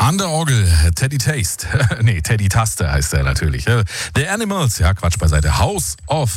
An der Orgel, Teddy Taste. Nee, Teddy Taste heißt er natürlich. The Animals, ja Quatsch beiseite. House of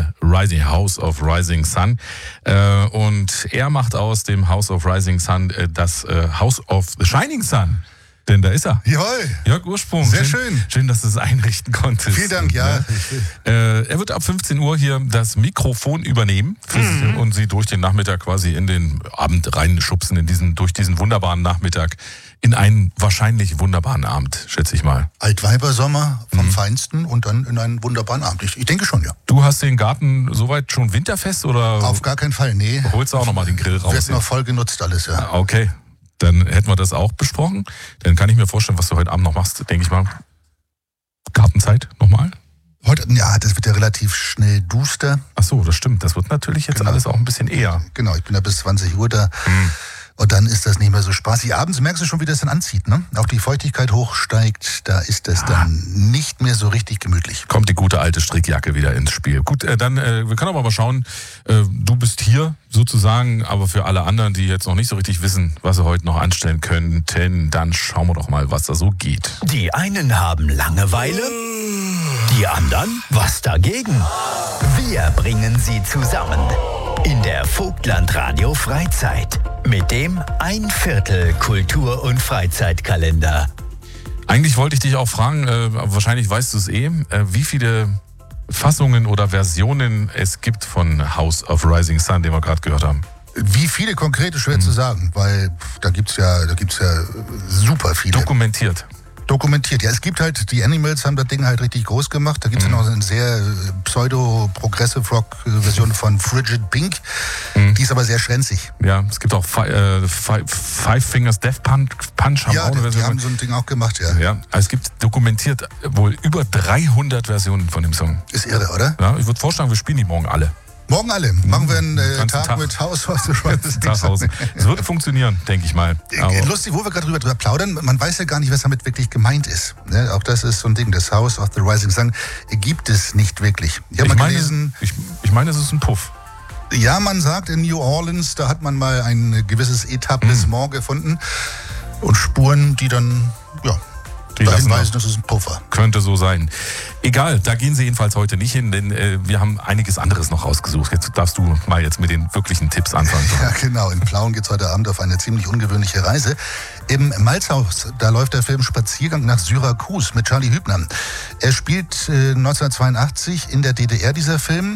Rising Sun. Und er macht aus dem House of Rising Sun das House of the Shining Sun. Denn da ist er. Jawohl. Jörg Ursprung. Sehr schön. Schön, dass du es einrichten konntest. Vielen Dank, ja. Er wird ab 15 Uhr hier das Mikrofon übernehmen und sie durch den Nachmittag quasi in den Abend reinschubsen, durch diesen wunderbaren Nachmittag in einen wahrscheinlich wunderbaren Abend, schätze ich mal. Altweibersommer vom Feinsten und dann in einen wunderbaren Abend. Ich denke schon, ja. Du hast den Garten soweit schon winterfest oder? Auf gar keinen Fall, nee. Holst du auch nochmal den Grill raus? Wird noch voll genutzt alles, ja. Okay. Dann hätten wir das auch besprochen. Dann kann ich mir vorstellen, was du heute Abend noch machst, denke ich mal. Gartenzeit nochmal? Heute, ja, das wird ja relativ schnell duster. Ach so, das stimmt. Das wird natürlich jetzt alles auch ein bisschen eher. Genau, ich bin ja bis 20 Uhr da. Und dann ist das nicht mehr so spaßig. Abends merkst du schon, wie das dann anzieht, ne? Auch die Feuchtigkeit hochsteigt, da ist das dann nicht mehr so richtig gemütlich. Kommt die gute alte Strickjacke wieder ins Spiel. Gut, dann, wir können aber mal schauen, du bist hier sozusagen, aber für alle anderen, die jetzt noch nicht so richtig wissen, was sie heute noch anstellen könnten, dann schauen wir doch mal, was da so geht. Die einen haben Langeweile, die anderen was dagegen. Wir bringen sie zusammen in der Vogtland-Radio Freizeit mit dem 1/4 Kultur- und Freizeitkalender. Eigentlich wollte ich dich auch fragen, aber wahrscheinlich weißt du es wie viele Fassungen oder Versionen es gibt von House of Rising Sun, den wir gerade gehört haben. Wie viele konkrete schwer zu sagen, weil da gibt's ja super viele. Dokumentiert. Ja, es gibt halt, die Animals haben das Ding halt richtig groß gemacht. Da gibt es ja noch eine sehr Pseudo-Progressive-Rock-Version von Frigid Pink. Die ist aber sehr schränzig. Ja, es gibt auch Five Fingers Death Punch. Ja, die haben so ein Ding auch gemacht, ja. Ja, es gibt dokumentiert wohl über 300 Versionen von dem Song. Ist irre, oder? Ja, ich würde vorschlagen, wir spielen die morgen alle. Morgen alle. Machen wir einen Tag mit House of the Rising Sun. Es würde funktionieren, denke ich mal. Aber lustig, wo wir gerade drüber plaudern, man weiß ja gar nicht, was damit wirklich gemeint ist. Ne? Auch das ist so ein Ding, das House of the Rising Sun gibt es nicht wirklich. Ich habe mal gelesen... Ich meine, es ist ein Puff. Ja, man sagt in New Orleans, da hat man mal ein gewisses Etablissement gefunden und Spuren, die dann, dahin weisen, das ist ein Puffer. Könnte so sein. Egal, da gehen sie jedenfalls heute nicht hin, denn wir haben einiges anderes noch rausgesucht. Jetzt darfst du mal jetzt mit den wirklichen Tipps anfangen. Ja, genau. In Plauen geht's heute Abend auf eine ziemlich ungewöhnliche Reise. Im Malzhaus, da läuft der Film Spaziergang nach Syrakus mit Charlie Hübner. Er spielt 1982 in der DDR, dieser Film.